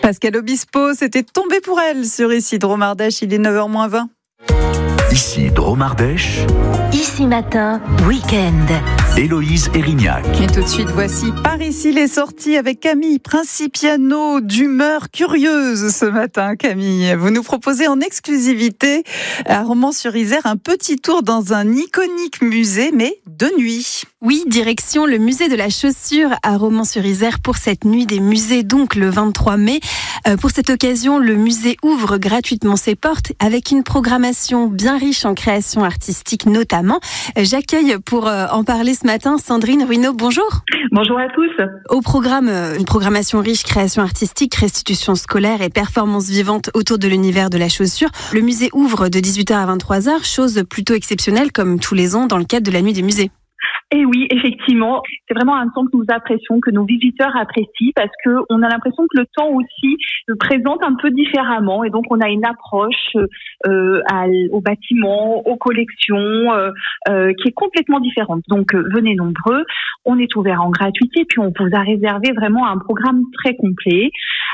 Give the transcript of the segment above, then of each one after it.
Pascal Obispo, c'était tombé pour elle sur Ici Drôme Ardèche, il est 9h-20. Ici Drôme Ardèche. Ici Matin, week-end. Héloïse Erignac. Et tout de suite, voici Par ici les sorties avec Camille Principiano, d'humeur curieuse ce matin. Camille, vous nous proposez en exclusivité à Romans-sur-Isère un petit tour dans un iconique musée, mais de nuit. Oui, direction le musée de la chaussure à Romans-sur-Isère pour cette nuit des musées, donc le 23 mai. Pour cette occasion, le musée ouvre gratuitement ses portes avec une programmation bien riche en création artistique notamment. J'accueille pour en parler ce matin Sandrine Ruineau. Bonjour. Bonjour à tous. Au programme, une programmation riche, création artistique, restitution scolaire et performances vivantes autour de l'univers de la chaussure. Le musée ouvre de 18h à 23h, chose plutôt exceptionnelle comme tous les ans dans le cadre de la nuit des musées. Et oui, effectivement, c'est vraiment un temps que nous apprécions, que nos visiteurs apprécient, parce que on a l'impression que le temps aussi se présente un peu différemment, et donc on a une approche aux bâtiments, aux collections, qui est complètement différente. Donc venez nombreux, on est ouvert en gratuité, puis on vous a réservé vraiment un programme très complet.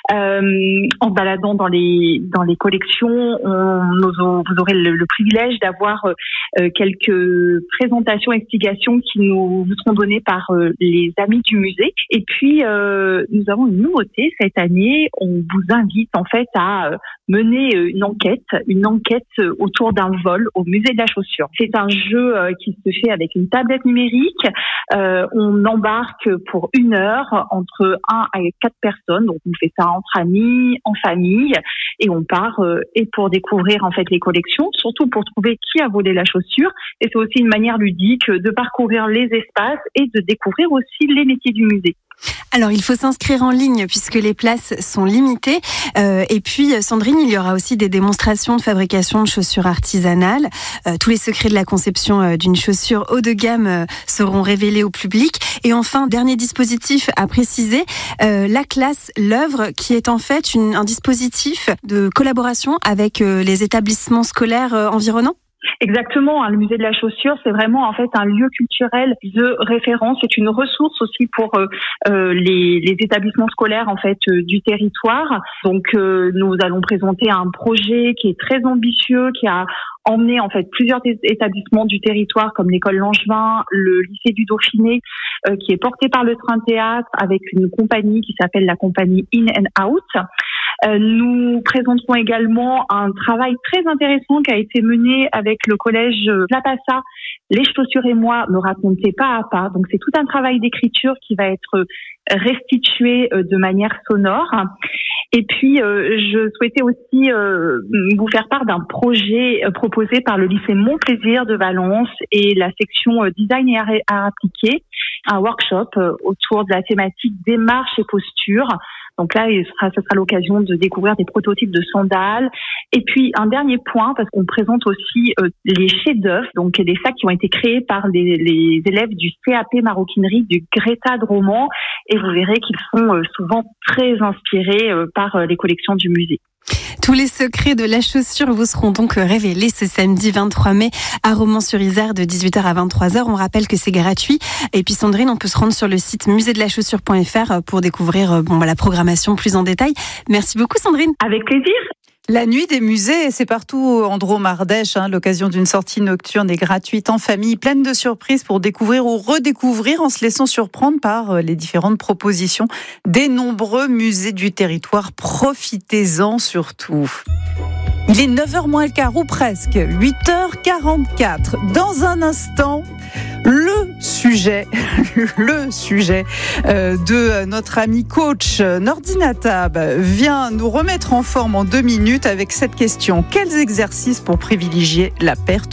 En baladant dans les collections, vous aurez le privilège d'avoir quelques présentations, explications qui nous seront données par les amis du musée. Et puis nous avons une nouveauté cette année. On vous invite en fait à mener une enquête autour d'un vol au musée de la chaussure. C'est un jeu qui se fait avec une tablette numérique. On embarque pour 1 heure entre 1 à 4 personnes. Donc on fait ça entre amis, en famille, et on part et pour découvrir en fait les collections, surtout pour trouver qui a volé la chaussure. Et c'est aussi une manière ludique de parcourir les espaces et de découvrir aussi les métiers du musée. Alors, il faut s'inscrire en ligne puisque les places sont limitées. Et puis, Sandrine, il y aura aussi des démonstrations de fabrication de chaussures artisanales. Tous les secrets de la conception d'une chaussure haut de gamme seront révélés au public. Et enfin, dernier dispositif à préciser, la classe L'œuvre, qui est en fait un dispositif de collaboration avec les établissements scolaires environnants. Exactement, le musée de la chaussure, c'est vraiment en fait un lieu culturel de référence. C'est une ressource aussi pour les établissements scolaires en fait du territoire. Donc nous allons présenter un projet qui est très ambitieux, qui a emmené en fait plusieurs établissements du territoire comme l'école Langevin, le lycée du Dauphiné, qui est porté par le Train Théâtre avec une compagnie qui s'appelle la compagnie In and Out. Nous présenterons également un travail très intéressant qui a été mené avec le collège La Passa, Les chaussures et moi, me racontez pas à pas. Donc c'est tout un travail d'écriture qui va être restitué de manière sonore. Et puis je souhaitais aussi vous faire part d'un projet proposé par le lycée Mon Plaisir de Valence et la section design et art appliqué, un workshop autour de la thématique démarche et posture. Donc là, ce sera l'occasion de découvrir des prototypes de sandales. Et puis, un dernier point, parce qu'on présente aussi les chefs-d'œuvre, donc des sacs qui ont été créés par les élèves du CAP maroquinerie du Greta de Romans. Et vous verrez qu'ils sont souvent très inspirés par les collections du musée. Tous les secrets de la chaussure vous seront donc révélés ce samedi 23 mai à Romans-sur-Isère de 18h à 23h. On rappelle que c'est gratuit. Et puis Sandrine, on peut se rendre sur le site musédelachaussure.fr pour découvrir la programmation plus en détail. Merci beaucoup Sandrine. Avec plaisir. La nuit des musées, c'est partout en Drôme Ardèche, l'occasion d'une sortie nocturne et gratuite en famille, pleine de surprises pour découvrir ou redécouvrir en se laissant surprendre par les différentes propositions des nombreux musées du territoire. Profitez-en surtout. Il est 9h moins le quart ou presque, 8h44. Dans un instant, le sujet de notre ami coach Nordinatab vient nous remettre en forme en 2 minutes avec cette question. Quels exercices pour privilégier la perte de poids ?